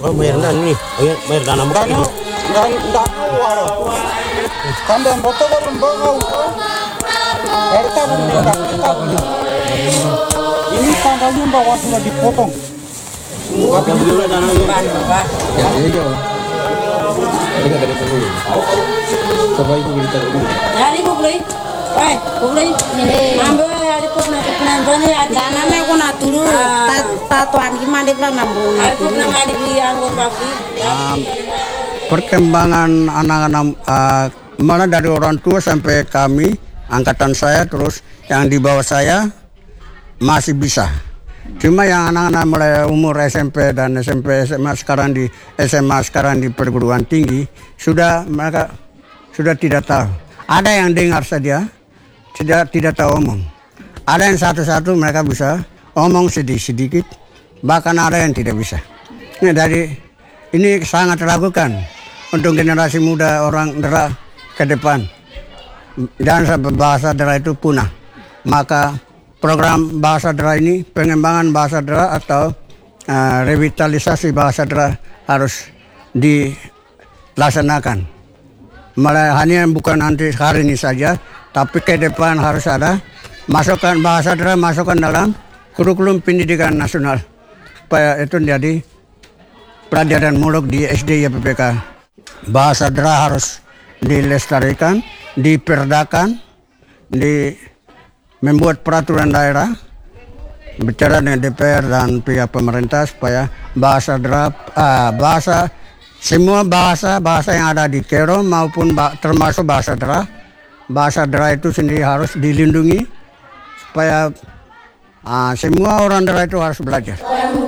Oh, Mayarna nih. Oh ya, Mayarna mo. Nggak keluar. Kan dan foto kan bangau. Erta ini tanggalnya bawa sudah dipotong. Tapi dulu dana Pak. Ya, ini jo. Ini dari dulu. Coba ibu berita dulu. Hari kublai. Kublai. Ambil hari kublai ada Dana me ko na turu tatuan gimana dia bilang nambung. hari kublai ada di anggur babi. Perkembangan anak-anak mana dari orang tua sampai kami angkatan saya terus yang di bawah saya masih bisa. Cuma yang anak-anak mulai umur SMP dan SMP SMA sekarang di SMA sekarang di perguruan tinggi mereka sudah tidak tahu. Ada yang dengar saja, tidak tahu omong. Ada yang satu-satu mereka bisa omong sedikit, bahkan ada yang tidak bisa. Ini sangat ragukan untuk generasi muda orang Dera ke depan. Jangan sampai bahasa Dera itu punah. Maka program bahasa Dera ini, pengembangan bahasa Dera atau revitalisasi bahasa Dera harus dilaksanakan. Malah hanya bukan nanti hari ini saja, tapi ke depan harus ada masukkan bahasa Dera masukkan dalam kurikulum pendidikan nasional supaya itu menjadi pelajaran muluk di SD ya PPK. Bahasa Dera harus dilestarikan, diperdakan, membuat peraturan daerah, bicara dengan DPR dan pihak pemerintah supaya bahasa Dera, semua bahasa yang ada di Kero maupun termasuk bahasa Dera itu sendiri harus dilindungi supaya semua orang Dera itu harus belajar.